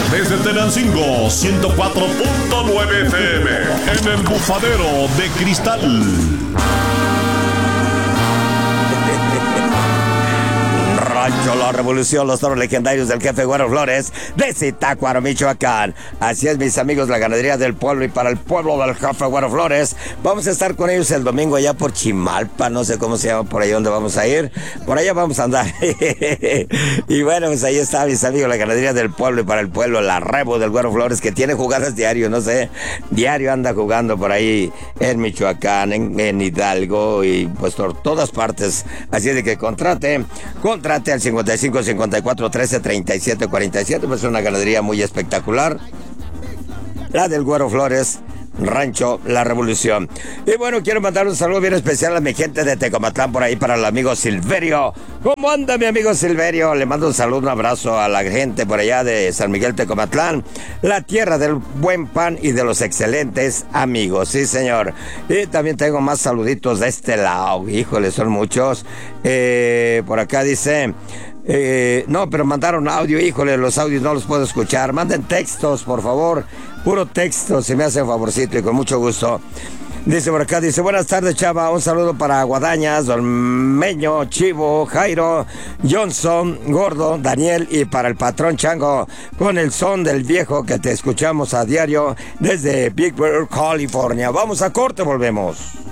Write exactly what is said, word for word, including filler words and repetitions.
Desde Tenancingo, ciento cuatro punto nueve F M. En el bufadero de cristal. Rancho La Revolución, los toros legendarios del jefe Güero Flores de Zitácuaro, Michoacán. Así es, mis amigos, la ganadería del pueblo, y para el pueblo del jefe Güero Flores, vamos a estar con ellos el domingo allá por Chimalpa, no sé cómo se llama por ahí donde vamos a ir, por allá vamos a andar. Y bueno, pues ahí está, mis amigos, la ganadería del pueblo, y para el pueblo, la Rebo del Güero Flores, que tiene jugadas diario, no sé, diario anda jugando por ahí en Michoacán, en, en Hidalgo, y pues por todas partes. Así es de que contrate, contrate al cincuenta y cinco, cincuenta y cuatro, trece, treinta y siete, cuarenta y siete, pues es una ganadería muy espectacular, la del Güero Flores, Rancho La Revolución. Y bueno, quiero mandar un saludo bien especial a mi gente de Tecomatlán, por ahí para el amigo Silverio. ¿Cómo anda mi amigo Silverio? Le mando un saludo, un abrazo a la gente por allá de San Miguel Tecomatlán, la tierra del buen pan y de los excelentes amigos, sí señor. Y también tengo más saluditos de este lado, híjole, son muchos. Eh, por acá dice... Eh, no, pero mandaron audio, híjole, los audios no los puedo escuchar. Manden textos, por favor, puro texto, si me hace favorcito, y con mucho gusto. Dice por acá, dice, buenas tardes, Chava, un saludo para Guadañas, Don Meño, Chivo, Jairo, Johnson, Gordo, Daniel, y para el patrón Chango, con el son del viejo que te escuchamos a diario desde Big Bear, California. Vamos a corte, volvemos.